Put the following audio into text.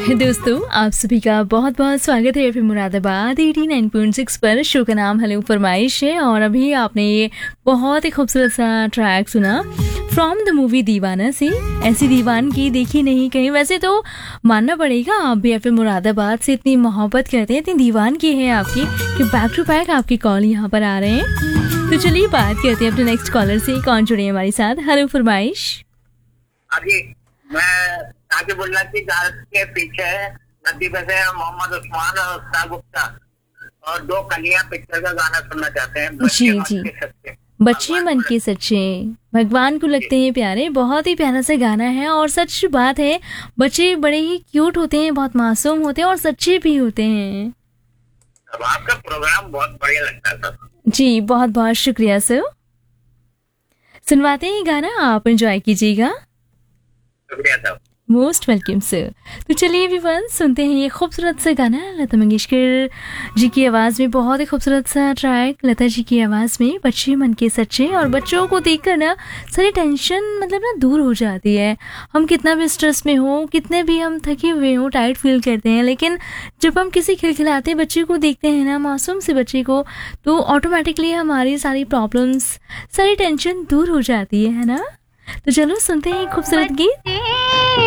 दोस्तों, आप सभी का बहुत बहुत स्वागत है एफएम मुरादाबाद 89.6 पर। शो का नाम हेलो फरमाइश है और अभी आपने ये बहुत ही खूबसूरत सा ट्रैक सुना फ्रॉम द मूवी दीवाना से। ऐसी दीवानगी देखी नहीं कहीं। वैसे तो मानना पड़ेगा, आप भी एफएम मुरादाबाद से इतनी मोहब्बत करते हैं, इतनी दीवानगी है आपकी कि बैक टू बैक आपके कॉल यहाँ पर आ रहे हैं। तो चलिए बात करते हैं अपने नेक्स्ट कॉलर से। कौन जुड़े हमारे साथ? हेलो फरमाइश। अभी मैं आगे बोल रहा थी, के पीछे नदी पे से मोहम्मद उस्मान और उस्ताद गुप्ता और दो कलियां पिक्चर का गाना सुनना चाहते हैं। जी जी, बच्चे मन के सच्चे भगवान को लगते हैं प्यारे। बहुत ही प्यारा सा गाना है और सच बात है, बच्चे बड़े ही क्यूट होते हैं, बहुत मासूम होते हैं और सच्चे भी होते हैं। अब आपका प्रोग्राम बहुत बढ़िया लगता था जी, बहुत बहुत शुक्रिया सर। सुनवाते हैं गाना, आप एंजॉय कीजिएगा। शुक्रिया साहब। Most welcome sir. तो चलिए एवरीवन, सुनते हैं ये खूबसूरत सा गाना लता मंगेशकर जी की आवाज़ में। बहुत ही खूबसूरत सा ट्रैक लता जी की आवाज़ में, बच्चे मन के सच्चे। और बच्चों को देखकर ना सारी टेंशन ना दूर हो जाती है। हम कितना भी स्ट्रेस में हो, कितने भी हम थके हुए हो, टायर्ड फील करते हैं, लेकिन जब हम किसी खिलखिलाते बच्चे को देखते हैं ना, मासूम से बच्चे को, तो ऑटोमेटिकली हमारी सारी प्रॉब्लम्स, सारी टेंशन दूर हो जाती है ना। तो चलो सुनते हैं खूबसूरत गीत।